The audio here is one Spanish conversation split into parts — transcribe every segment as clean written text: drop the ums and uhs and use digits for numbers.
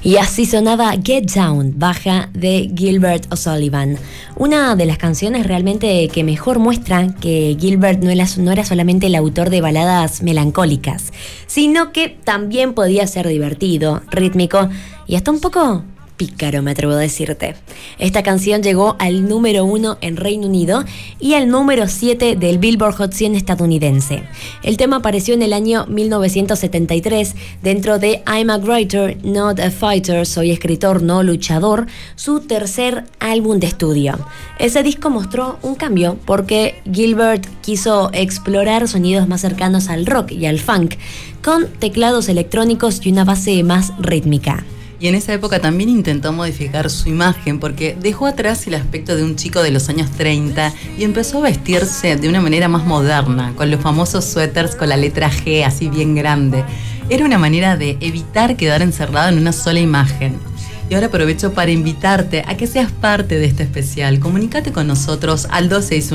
Y así sonaba Get Down, Baja, de Gilbert O'Sullivan. Una de las canciones realmente que mejor muestra que Gilbert no era solamente el autor de baladas melancólicas, sino que también podía ser divertido, rítmico y hasta un poco pícaro, me atrevo a decirte. Esta canción llegó al número 1 en Reino Unido y al número 7 del Billboard Hot 100 estadounidense. El tema apareció en el año 1973 dentro de I'm a Writer, Not a Fighter, Soy escritor, no luchador, su tercer álbum de estudio. Ese disco mostró un cambio porque Gilbert quiso explorar sonidos más cercanos al rock y al funk, con teclados electrónicos y una base más rítmica. Y en esa época también intentó modificar su imagen porque dejó atrás el aspecto de un chico de los años 30 y empezó a vestirse de una manera más moderna, con los famosos suéteres con la letra G así bien grande. Era una manera de evitar quedar encerrado en una sola imagen. Y ahora aprovecho para invitarte a que seas parte de este especial. Comunícate con nosotros al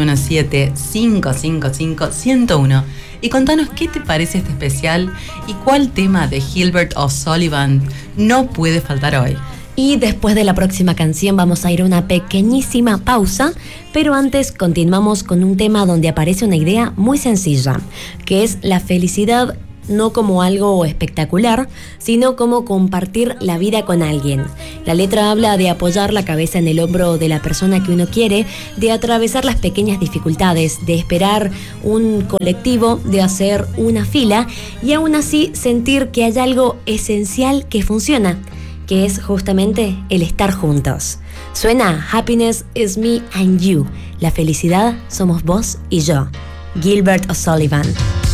2617-555-101 y contanos qué te parece este especial y cuál tema de Gilbert O'Sullivan no puede faltar hoy. Y después de la próxima canción vamos a ir a una pequeñísima pausa, pero antes continuamos con un tema donde aparece una idea muy sencilla, que es la felicidad no como algo espectacular, sino como compartir la vida con alguien. La letra habla de apoyar la cabeza en el hombro de la persona que uno quiere, de atravesar las pequeñas dificultades, de esperar un colectivo, de hacer una fila y aún así sentir que hay algo esencial que funciona, que es justamente el estar juntos. Suena Happiness is me and you. La felicidad somos vos y yo. Gilbert O'Sullivan.